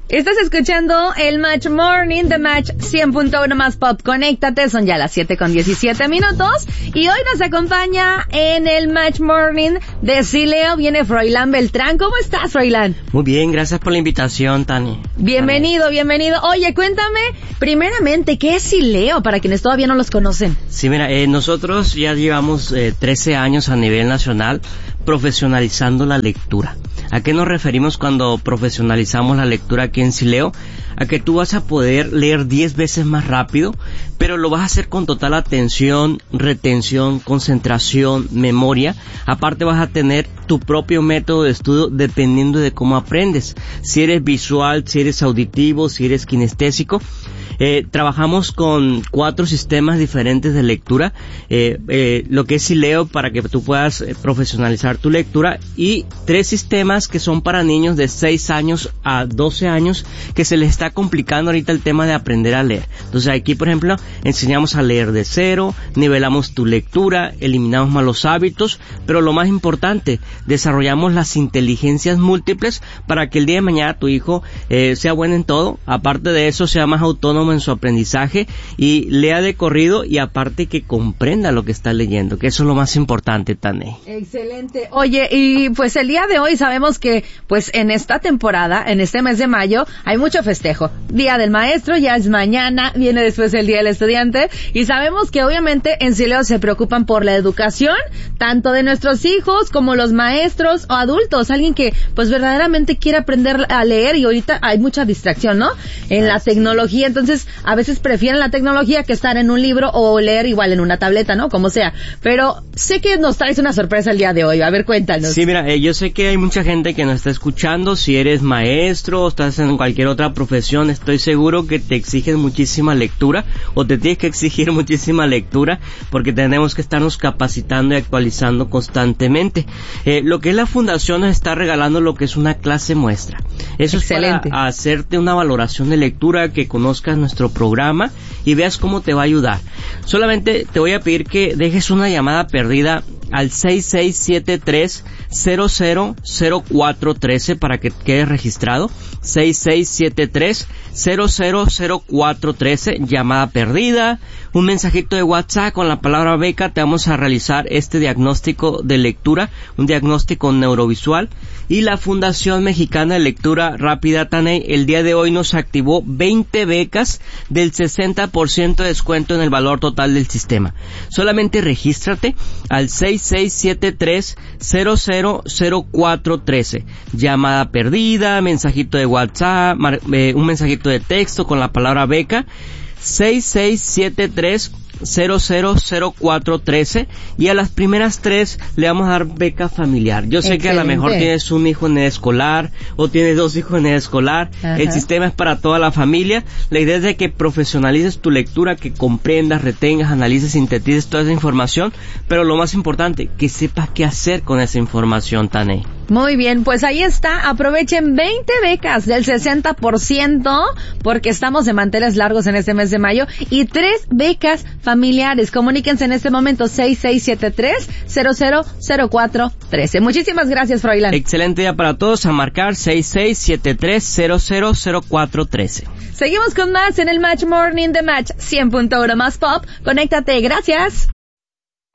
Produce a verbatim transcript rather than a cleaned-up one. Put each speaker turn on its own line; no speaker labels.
Estás escuchando el Match Morning de Match cien punto uno más Pop. Conéctate, son ya las siete con diecisiete minutos. Y hoy nos acompaña en el Match Morning de Sileo, viene Froilán Beltrán. ¿Cómo estás, Froilán?
Muy bien, gracias por la invitación, Tani.
Bienvenido, bienvenido. Oye, cuéntame, primeramente, ¿qué es Sileo para quienes todavía no los conocen?
Sí, mira, eh, nosotros ya llevamos eh, trece años a nivel nacional profesionalizando la lectura. ¿A qué nos referimos cuando profesionalizamos la lectura aquí en Sileo? A que tú vas a poder leer diez veces más rápido, pero lo vas a hacer con total atención, retención, concentración, memoria. Aparte vas a tener tu propio método de estudio dependiendo de cómo aprendes. Si eres visual, si eres auditivo, si eres kinestésico. Eh, trabajamos con cuatro sistemas diferentes de lectura, eh, eh, lo que es Sileo para que tú puedas eh, profesionalizar tu lectura, y tres sistemas que son para niños de seis años a doce años que se les está complicando ahorita el tema de aprender a leer. Entonces aquí, por ejemplo, enseñamos a leer de cero, nivelamos tu lectura, eliminamos malos hábitos, pero lo más importante, desarrollamos las inteligencias múltiples para que el día de mañana tu hijo eh, sea bueno en todo, aparte de eso sea más autónomo en su aprendizaje y lea de corrido, y aparte que comprenda lo que está leyendo, que eso es lo más importante, Tane.
Excelente. Oye, y pues el día de hoy sabemos que pues en esta temporada, en este mes de mayo, hay mucho festejo. Día del Maestro, ya es mañana, viene después el Día del Estudiante, y sabemos que obviamente en Sileo se preocupan por la educación, tanto de nuestros hijos como los maestros o adultos, alguien que pues verdaderamente quiere aprender a leer, y ahorita hay mucha distracción, ¿no? En la tecnología, entonces a veces prefieren la tecnología que estar en un libro o leer igual en una tableta, ¿no? Como sea. Pero sé que nos traes una sorpresa el día de hoy. A ver, cuéntanos.
Sí, mira, eh, yo sé que hay mucha gente que nos está escuchando. Si eres maestro o estás en cualquier otra profesión, estoy seguro que te exigen muchísima lectura, o te tienes que exigir muchísima lectura, porque tenemos que estarnos capacitando y actualizando constantemente. Eh, lo que es la fundación nos está regalando lo que es una clase muestra. Eso
Excelente.
Es para hacerte una valoración de lectura, que conozcas nuestro programa y veas cómo te va a ayudar. Solamente te voy a pedir que dejes una llamada perdida al seis seis siete tres cero cero cero cuatro uno tres para que quedes registrado. seis seis siete tres cero cero cero cuatro uno tres, llamada perdida, un mensajito de WhatsApp con la palabra beca. Te vamos a realizar este diagnóstico de lectura, un diagnóstico neurovisual. Y la Fundación Mexicana de Lectura Rápida, Taney, el día de hoy nos activó veinte becas del sesenta por ciento de descuento en el valor total del sistema. Solamente regístrate al seis seis siete tres cero cero cero cuatro uno tres, llamada perdida, mensajito de WhatsApp, eh, un mensajito de texto con la palabra beca, seis seis siete tres cero cero cero cuatro uno tres, y a las primeras tres le vamos a dar beca familiar. Yo sé Excelente. Que a lo mejor tienes un hijo en edad escolar o tienes dos hijos en edad escolar. Ajá. El sistema es para toda la familia. La idea es de que profesionalices tu lectura, que comprendas, retengas, analices, sintetices toda esa información, pero lo más importante, que sepas qué hacer con esa información, Tane.
Muy bien, pues ahí está, aprovechen veinte becas del sesenta por ciento, porque estamos de manteles largos en este mes de mayo, y tres becas familiares. Comuníquense en este momento seis seis siete tres cero cero cero cuatro uno tres. Muchísimas gracias, Froilán.
Excelente día para todos, a marcar seis seis siete tres cero cero cero cuatro uno tres.
Seguimos con más en el Match Morning de Match cien punto uno más Pop. Conéctate, gracias.